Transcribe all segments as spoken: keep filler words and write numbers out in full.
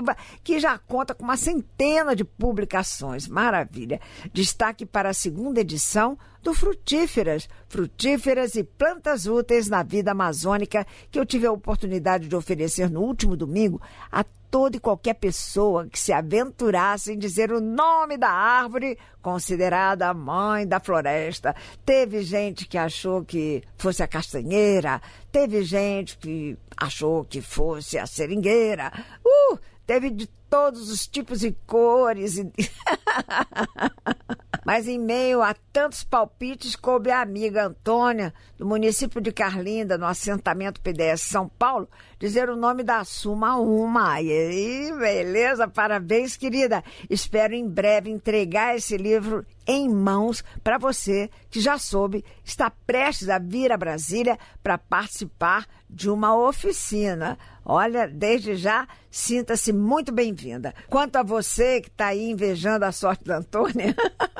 Silva, que já conta com uma centena de publicações. Maravilha! Destaque para a segunda edição do Frutíferas, Frutíferas e Plantas Úteis na Vida Amazônica, que eu tive a oportunidade de oferecer no último domingo a toda e qualquer pessoa que se aventurasse em dizer o nome da árvore considerada a mãe da floresta. Teve gente que achou que fosse a castanheira, teve gente que achou que fosse a seringueira, uh, teve de todos os tipos e cores. E... Mas em meio a tantos palpites, coube a amiga Antônia, do município de Carlinda, no assentamento P D S São Paulo, dizer o nome da Suma Uma. E aí, beleza? Parabéns, querida. Espero em breve entregar esse livro em mãos para você que já soube, está prestes a vir a Brasília para participar de uma oficina. Olha, desde já, sinta-se muito bem-vinda. Quanto a você que está aí invejando a sorte da Antônia,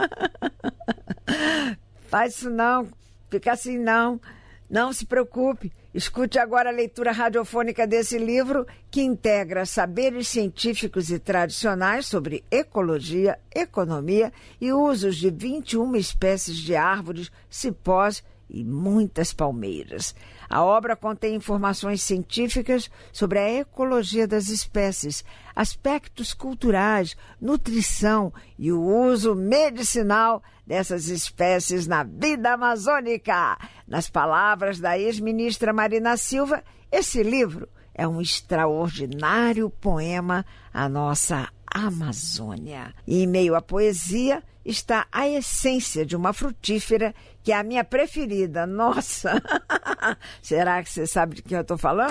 faz isso não, fica assim não, não se preocupe. Escute agora a leitura radiofônica desse livro que integra saberes científicos e tradicionais sobre ecologia, economia e usos de vinte e uma espécies de árvores, cipós e muitas palmeiras. A obra contém informações científicas sobre a ecologia das espécies, aspectos culturais, nutrição e o uso medicinal dessas espécies na vida amazônica. Nas palavras da ex-ministra Marina Silva, esse livro é um extraordinário poema à nossa Amazônia. E em meio à poesia está a essência de uma frutífera que é a minha preferida. Nossa! Será que você sabe de quem eu estou falando?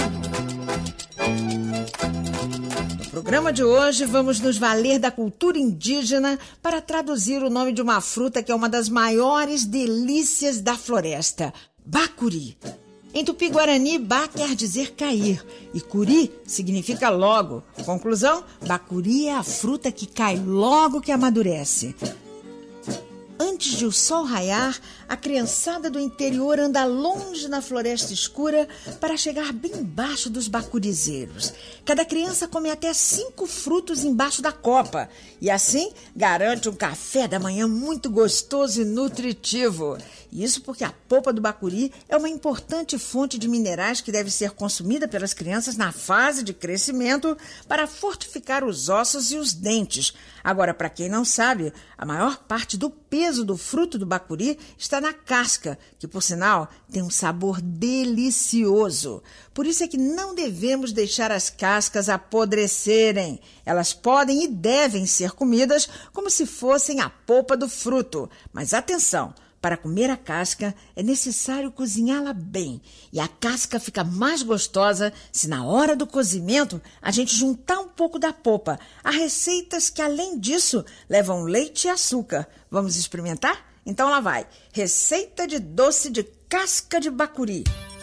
No programa de hoje, vamos nos valer da cultura indígena para traduzir o nome de uma fruta que é uma das maiores delícias da floresta: bacuri. Em Tupi-Guarani, ba quer dizer cair e curi significa logo. Conclusão, bacuri é a fruta que cai logo que amadurece. Antes de o sol raiar, a criançada do interior anda longe na floresta escura para chegar bem embaixo dos bacurizeiros. Cada criança come até cinco frutos embaixo da copa e assim garante um café da manhã muito gostoso e nutritivo. Isso porque a polpa do bacuri é uma importante fonte de minerais que deve ser consumida pelas crianças na fase de crescimento para fortificar os ossos e os dentes. Agora, para quem não sabe, a maior parte do peso do fruto do bacuri está na casca, que, por sinal, tem um sabor delicioso. Por isso é que não devemos deixar as cascas apodrecerem. Elas podem e devem ser comidas como se fossem a polpa do fruto. Mas atenção! Para comer a casca, é necessário cozinhá-la bem. E a casca fica mais gostosa se na hora do cozimento a gente juntar um pouco da polpa. Há receitas que, além disso, levam leite e açúcar. Vamos experimentar? Então lá vai. Receita de doce de casca de bacuri.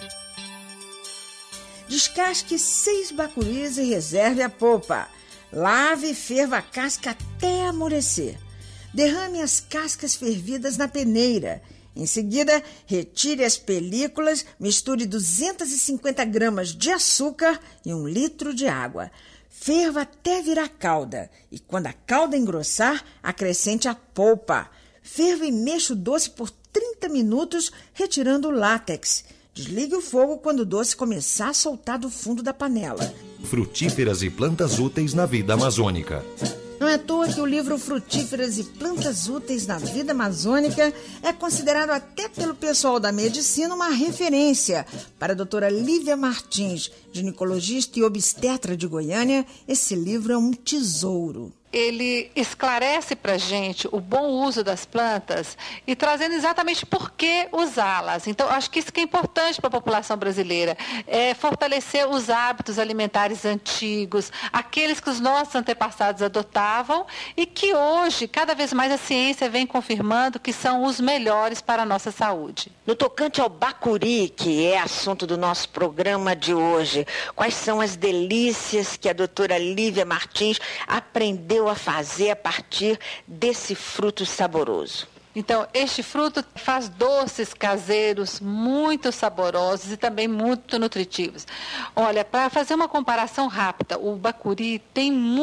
Descasque seis bacuris e reserve a polpa. Lave e ferva a casca até amolecer. Derrame as cascas fervidas na peneira. Em seguida, retire as películas, misture duzentos e cinquenta gramas de açúcar e um litro de água. Ferva até virar calda e, quando a calda engrossar, acrescente a polpa. Ferva e mexa o doce por trinta minutos, retirando o látex. Desligue o fogo quando o doce começar a soltar do fundo da panela. Frutíferas e plantas úteis na vida amazônica. Não é à toa que o livro Frutíferas e Plantas Úteis na Vida Amazônica é considerado até pelo pessoal da medicina uma referência. Para a doutora Lívia Martins, ginecologista e obstetra de Goiânia, esse livro é um tesouro. Ele esclarece para a gente o bom uso das plantas e trazendo exatamente por que usá-las. Então, acho que isso que é importante para a população brasileira, é fortalecer os hábitos alimentares antigos, aqueles que os nossos antepassados adotavam e que hoje, cada vez mais, a ciência vem confirmando que são os melhores para a nossa saúde. No tocante ao bacuri, que é assunto do nosso programa de hoje, quais são as delícias que a doutora Lívia Martins aprendeu a fazer a partir desse fruto saboroso? Então, este fruto faz doces caseiros muito saborosos e também muito nutritivos. Olha, para fazer uma comparação rápida, o bacuri tem muito